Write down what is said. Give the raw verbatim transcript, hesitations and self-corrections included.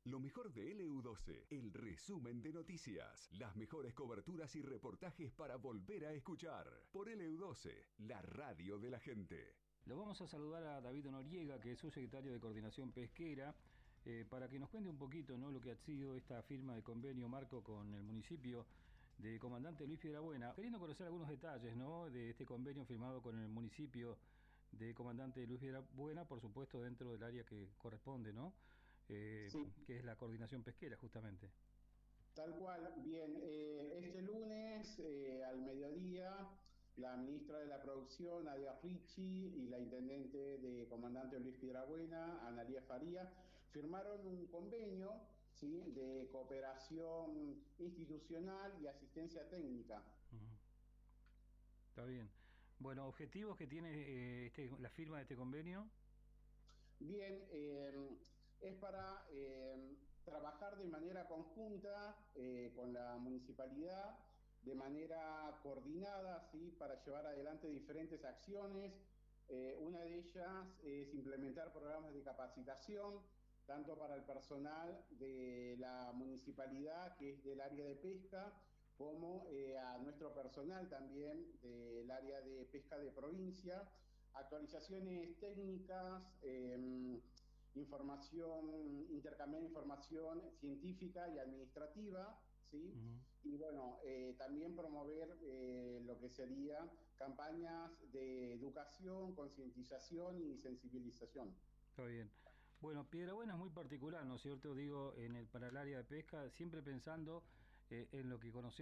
Lo mejor de L U doce, el resumen de noticias, las mejores coberturas y reportajes para volver a escuchar. Por L U doce, la radio de la gente. Lo vamos a saludar a David Noriega, que es subsecretario de Coordinación Pesquera, eh, para que nos cuente un poquito, ¿no?, lo que ha sido esta firma de convenio marco con el municipio de Comandante Luis Piedrabuena. Queriendo conocer algunos detalles, ¿no?, de este convenio firmado con el municipio de Comandante Luis Piedrabuena, por supuesto dentro del área que corresponde, ¿no?, eh, Sí. que es la coordinación pesquera, justamente. Tal cual. Bien, eh, este lunes eh, al mediodía, la ministra de la Producción, Nadia Ricci, y la intendente de Comandante Luis Piedrabuena, Analía Faría, firmaron un convenio, ¿sí?, de cooperación institucional y asistencia técnica. Uh-huh. Está bien. Bueno, objetivos que tiene eh, este, la firma de este convenio. Bien, eh, es para eh, trabajar de manera conjunta eh, con la municipalidad, de manera coordinada, ¿sí?, para llevar adelante diferentes acciones. Eh, una de ellas es implementar programas de capacitación, tanto para el personal de la municipalidad, que es del área de pesca, como eh, a nuestro personal también del área de pesca de provincia. Actualizaciones técnicas, eh, información, intercambiar información científica y administrativa, ¿sí? Uh-huh. Y bueno, eh, también promover eh, lo que serían campañas de educación, concientización y sensibilización. Está bien. Bueno, Piedrabuena es muy particular, ¿no es cierto? Digo, en el, para el área de pesca, siempre pensando eh, en lo que conocemos